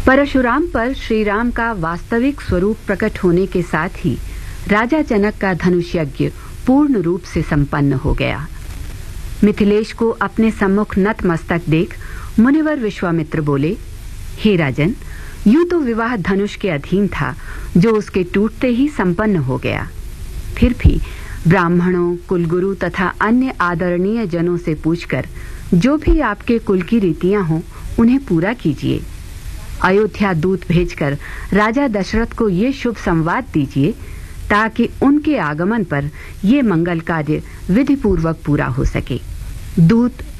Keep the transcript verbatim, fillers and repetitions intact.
परशुराम पर श्री राम का वास्तविक स्वरूप प्रकट होने के साथ ही राजा जनक का धनुष यज्ञ पूर्ण रूप से संपन्न हो गया। मिथिलेश को अपने सम्मुख नतमस्तक देख मुनिवर विश्वामित्र बोले, हे राजन, यूं तो विवाह धनुष के अधीन था, जो उसके टूटते ही संपन्न हो गया। फिर भी ब्राह्मणों, कुलगुरु तथा अन्य आदरणीय जनों से पूछकर जो भी आपके कुल की रीतियां हों उन्हें पूरा कीजिए। अयोध्या दूत भेजकर राजा दशरथ को ये शुभ संवाद दीजिए ताकि उनके आगमन पर ये मंगल कार्य विधिपूर्वक पूरा हो सके। दूत